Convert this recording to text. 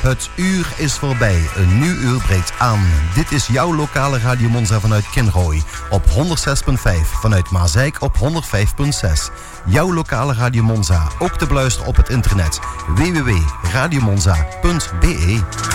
Het uur is voorbij, een nieuw uur breekt aan. Dit is jouw lokale Radio Monza vanuit Kinrooi op 106.5, vanuit Maasijk op 105.6. Jouw lokale Radio Monza, ook te beluisteren op het internet www.radiomonza.be.